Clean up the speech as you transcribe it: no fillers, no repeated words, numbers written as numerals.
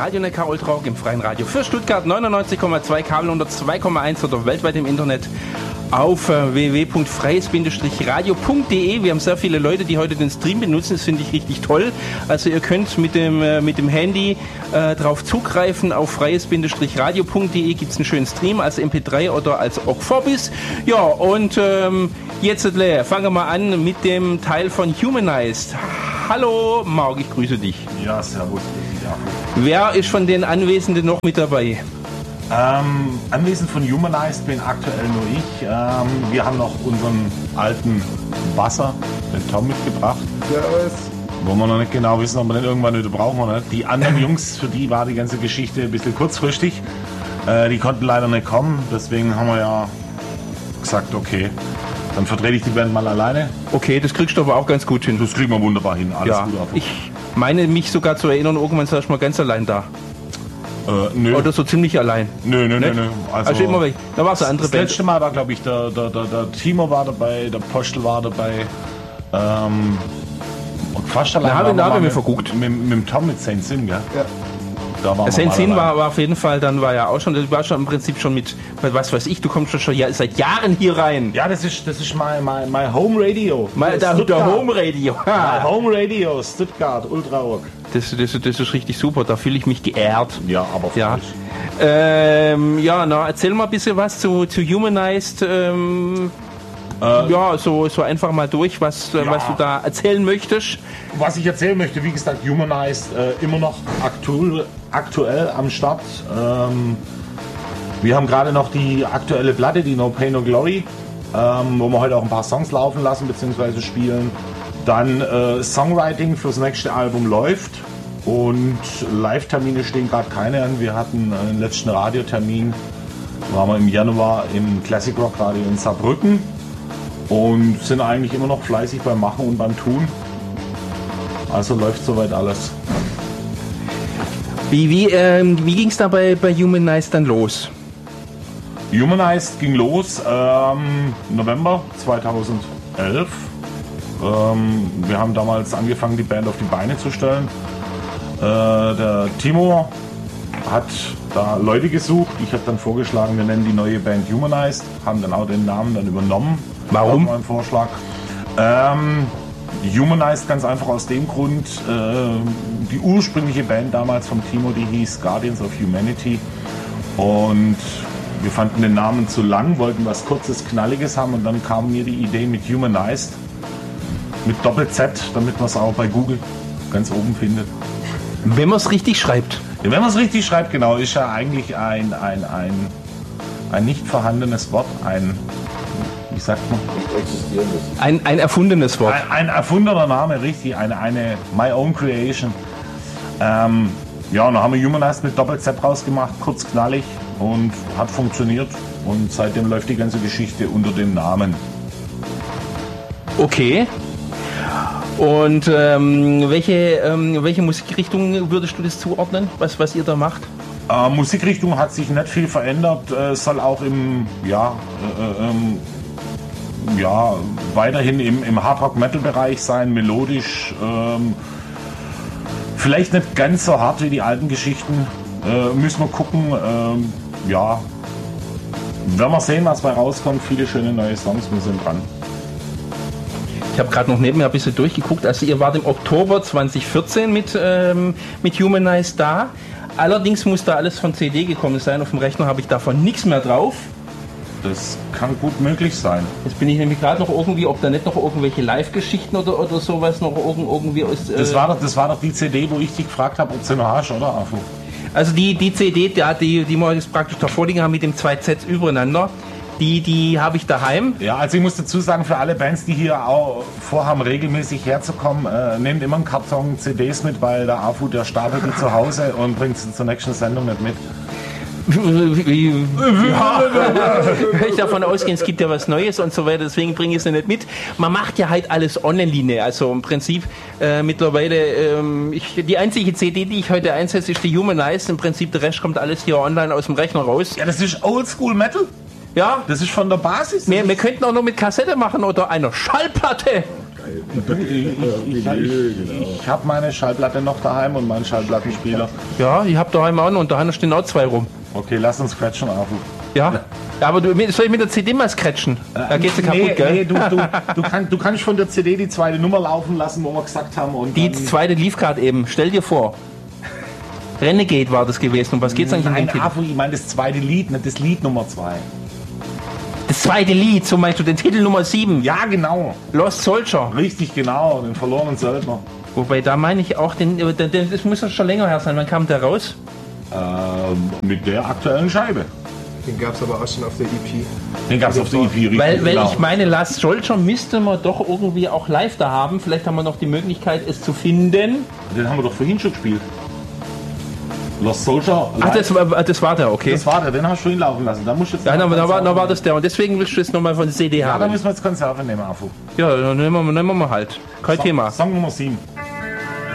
Radio Neckar Ultrarock im freien Radio für Stuttgart 99,2 Kabel 102,1 oder weltweit im Internet auf www.freies-radio.de. Wir haben sehr viele Leute, die heute den Stream benutzen. Das finde ich richtig toll. Also ihr könnt mit dem Handy drauf zugreifen. Auf freies-radio.de gibt es einen schönen Stream als MP3 oder als OGG-Vorbis. Ja, und jetzt fangen wir mal an mit dem Teil von Humanized. Hallo Marc, ich grüße dich. Ja, servus. Ja. Wer ist von den Anwesenden noch mit dabei? Anwesend von Humanized bin aktuell nur ich. Wir haben noch unseren alten Basser, den Tom, mitgebracht. Servus. Wo wir noch nicht genau wissen, ob wir den irgendwann wieder brauchen oder nicht. Die anderen Jungs, für die war die ganze Geschichte ein bisschen kurzfristig. Die konnten leider nicht kommen, deswegen haben wir ja gesagt, okay, dann vertrete ich die Band mal alleine. Okay, das kriegst du aber auch ganz gut hin. Das kriegen wir wunderbar hin, alles ja, gut. Ich meine mich sogar zu erinnern, irgendwann saß ich mal ganz allein da. Nö. Oder so ziemlich allein. Nö. Also immer weg. Da war es eine andere Band. Das letzte Mal war, glaube ich, der Timo war dabei, der Postel war dabei. Und fast allein da haben wir verguckt. Mit dem Tom mit Saint Sin, gell? Ja. Saint Sin war auf jeden Fall, dann war ja auch schon, das war schon im Prinzip schon mit, was weiß ich, du kommst schon seit Jahren hier rein. Ja, das ist mein Home Radio. Der Home Radio. My Home Radio, Stuttgart, Ultrarock. Das ist richtig super, da fühle ich mich geehrt. Ja, aber falsch. Erzähl mal ein bisschen was zu Humanized. So einfach mal durch, was du da erzählen möchtest. Was ich erzählen möchte, wie gesagt, Humanized immer noch aktuell am Start. Wir haben gerade noch die aktuelle Platte, die No Pain No Glory, wo wir heute auch ein paar Songs laufen lassen bzw. spielen. Dann Songwriting fürs nächste Album läuft und Live-Termine stehen gerade keine an. Wir hatten einen letzten Radiotermin, waren wir im Januar im Classic Rock Radio in Saarbrücken und sind eigentlich immer noch fleißig beim Machen und beim Tun. Also läuft soweit alles. Wie ging es da bei Humanized dann los? Humanized ging los November 2011. Wir haben damals angefangen, die Band auf die Beine zu stellen. Der Timo hat da Leute gesucht. Ich habe dann vorgeschlagen, wir nennen die neue Band Humanized, haben dann auch den Namen dann übernommen. Warum? Mein Vorschlag. Humanized ganz einfach aus dem Grund, die ursprüngliche Band damals vom Timo, die hieß Guardians of Humanity. Und wir fanden den Namen zu lang, wollten was Kurzes, Knalliges haben und dann kam mir die Idee mit Humanized. Mit Doppel-Z, damit man es auch bei Google ganz oben findet. Wenn man es richtig schreibt. Ja, wenn man es richtig schreibt, genau, ist ja eigentlich ein nicht vorhandenes Wort, wie sagt man? Nicht existierendes. Ein erfundenes Wort. Ein erfundener Name, richtig, eine My Own Creation. Und dann haben wir Humanized mit Doppel-Z rausgemacht, kurz knallig und hat funktioniert. Und seitdem läuft die ganze Geschichte unter dem Namen. Okay. Und welche Musikrichtung würdest du das zuordnen, was ihr da macht? Musikrichtung hat sich nicht viel verändert, soll auch weiterhin im Hard-Rock-Metal-Bereich sein, melodisch, vielleicht nicht ganz so hart wie die alten Geschichten, müssen wir gucken, werden wir sehen, was bei rauskommt, viele schöne neue Songs, wir sind dran. Ich habe gerade noch nebenher ein bisschen durchgeguckt. Also ihr wart im Oktober 2014 mit Humanized da. Allerdings muss da alles von CD gekommen sein. Auf dem Rechner habe ich davon nichts mehr drauf. Das kann gut möglich sein. Jetzt bin ich nämlich gerade noch irgendwie, ob da nicht noch irgendwelche Live-Geschichten oder sowas noch irgendwie ist. Das war doch die CD, wo ich dich gefragt habe, ob sie noch hast, oder Afu? Also die CD, die wir jetzt praktisch da vorliegen haben mit dem 2 Sets übereinander. Die habe ich daheim. Ja, also ich muss dazu sagen, für alle Bands, die hier auch vorhaben, regelmäßig herzukommen, nehmt immer einen Karton CDs mit, weil der Afu, der stapelt die zu Hause und bringt sie zur nächsten Sendung nicht mit. Ja. Ich davon ausgehen, es gibt ja was Neues und so weiter, deswegen bringe ich es nicht mit. Man macht ja halt alles online, also im Prinzip mittlerweile, die einzige CD, die ich heute einsetze, ist die Humanized. Im Prinzip der Rest kommt alles hier online aus dem Rechner raus. Ja, das ist Oldschool Metal. Ja. Das ist von der Basis. Wir könnten auch noch mit Kassette machen oder einer Schallplatte. Ich habe meine Schallplatte noch daheim und meinen Schallplattenspieler. Ja, ich hab daheim auch noch und daheim stehen auch 2 rum. Okay, lass uns scratchen auf. Ja? Ja, aber soll ich mit der CD mal scratchen? Da geht's ja kaputt, gell? Nee, du kannst von der CD die zweite Nummer laufen lassen, wo wir gesagt haben. Und die zweite lief gerade eben. Stell dir vor. Renegade war das gewesen. Und was geht's eigentlich in dem Titel? Ich meine das zweite Lied, nicht das Lied Nummer 2. Das zweite Lied, so meinst du den Titel Nummer 7? Ja, genau. Lost Soldier. Richtig, genau, den verlorenen Söldner. Wobei, da meine ich auch, das muss ja schon länger her sein. Wann kam der raus? Mit der aktuellen Scheibe. Den gab es aber auch schon auf der EP. Den gab es auf der EP, richtig. Weil genau. ich meine, Lost Soldier müsste man doch irgendwie auch live da haben. Vielleicht haben wir noch die Möglichkeit, es zu finden. Den haben wir doch vorhin schon gespielt. Lost Soldier. Ach, das war der, okay. Das war der, den hast du vorhin laufen lassen. Da musst du jetzt Ja, da war das der. Und deswegen willst du jetzt nochmal von der CD ja, haben. dann müssen wir jetzt Konserve nehmen, Afu. Ja, dann nehmen wir mal halt. Kein Thema. Song Nummer 7.